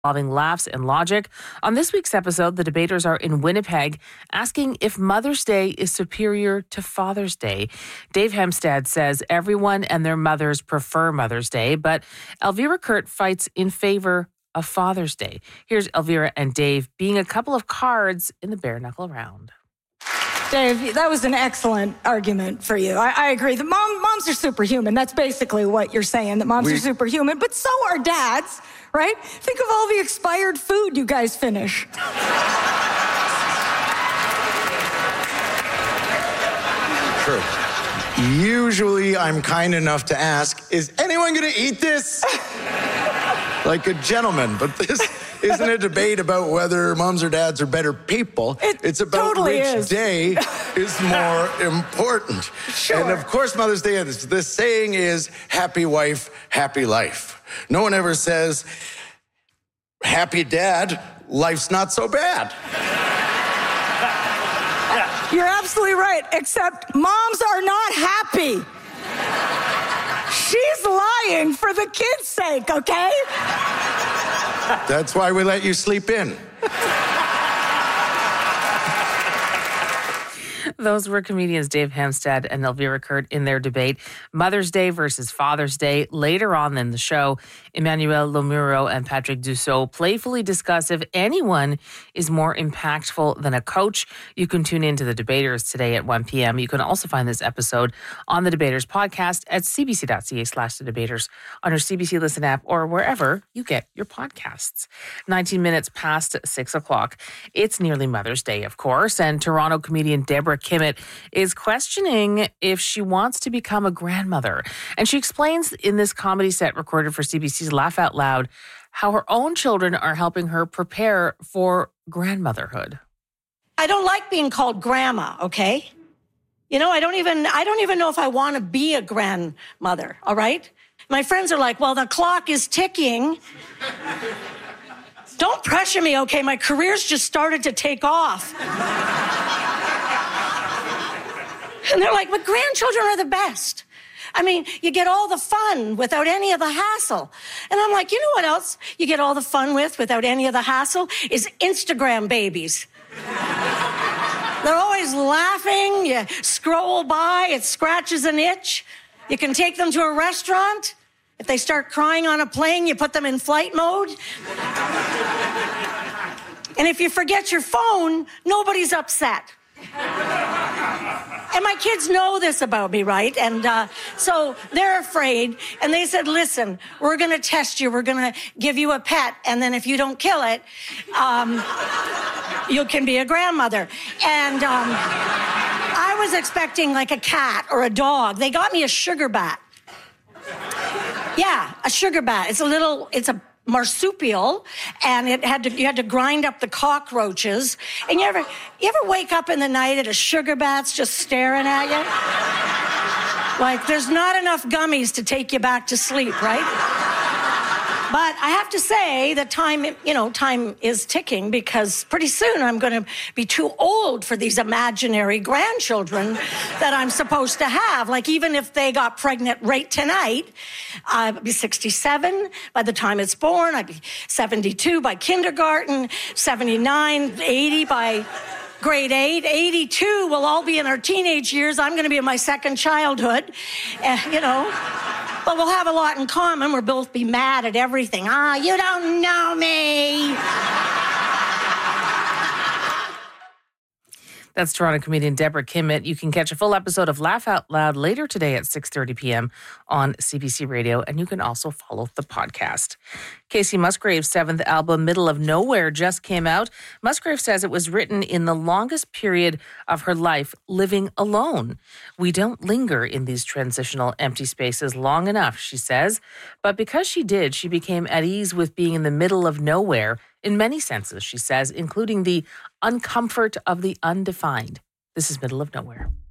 involving laughs and logic. On this week's episode, the debaters are in Winnipeg asking if Mother's Day is superior to Father's Day. Dave Hemstad says everyone and their mothers prefer Mother's Day, but Elvira Kurt fights in favor of Father's Day. Here's Elvira and Dave being a couple of cards in the bare knuckle round. Dave, that was an excellent argument for you. I agree. The moms are superhuman. That's basically what you're saying, that moms are superhuman. But so are dads, right? Think of all the expired food you guys finish. True. Usually I'm kind enough to ask, is anyone going to eat this? Like a gentleman. But this isn't a debate about whether moms or dads are better people. It's about totally which day is more important. Sure. And of course, Mother's Day, this saying is, happy wife, happy life. No one ever says, happy dad, life's not so bad. You're absolutely right, except moms are not happy. She's lying for the kids' sake, okay? That's why we let you sleep in. Those were comedians Dave Hemstad and Elvira Kurt in their debate. Mother's Day versus Father's Day. Later on in the show, Emmanuel Lomuro and Patrick Dussault playfully discuss if anyone is more impactful than a coach. You can tune into the debaters today at 1 p.m. You can also find this episode on the Debaters podcast at cbc.ca/thedebaters, on your CBC Listen app, or wherever you get your podcasts. 19 minutes past 6 o'clock. It's nearly Mother's Day, of course, and Toronto comedian Deborah Kimmett is questioning if she wants to become a grandmother. And she explains in this comedy set recorded for CBC's Laugh Out Loud how her own children are helping her prepare for grandmotherhood. I don't like being called grandma, okay? You know, I don't even know if I want to be a grandmother, all right? My friends are like, well, the clock is ticking. Don't pressure me, okay? My career's just started to take off. And they're like, but grandchildren are the best. I mean, you get all the fun without any of the hassle. And I'm like, you know what else you get all the fun without any of the hassle? Is Instagram babies. They're always laughing. You scroll by, it scratches an itch. You can take them to a restaurant. If they start crying on a plane, you put them in flight mode. And if you forget your phone, nobody's upset. And my kids know this about me, right? And so they're afraid. And they said, listen, we're going to test you. We're going to give you a pet. And then if you don't kill it, you can be a grandmother. And I was expecting like a cat or a dog. They got me a sugar bat. Yeah, a sugar bat. It's a marsupial, and you had to grind up the cockroaches. And you ever wake up in the night and a sugar bat's just staring at you? Like there's not enough gummies to take you back to sleep, right? But I have to say that time is ticking, because pretty soon I'm going to be too old for these imaginary grandchildren that I'm supposed to have. Like even if they got pregnant right tonight, I'd be 67 by the time it's born. I'd be 72 by kindergarten, 79, 80 by grade 8, 82 will all be in our teenage years. I'm going to be in my second childhood, But we'll have a lot in common. We'll both be mad at everything. You don't know me. That's Toronto comedian Deborah Kimmett. You can catch a full episode of Laugh Out Loud later today at 6:30 p.m. on CBC Radio, and you can also follow the podcast. Casey Musgrave's seventh album, Middle of Nowhere, just came out. Musgrave says it was written in the longest period of her life, living alone. We don't linger in these transitional empty spaces long enough, she says. But because she did, she became at ease with being in the middle of nowhere in many senses, she says, including the uncomfort of the undefined. This is Middle of Nowhere.